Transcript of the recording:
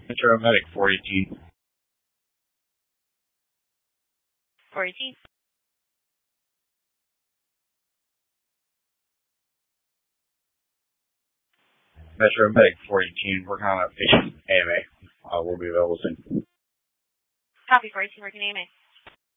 Metro Medic 418. 418. Metro Medic 418, working on a patient AMA. Will be available soon. Copy 418, working AMA.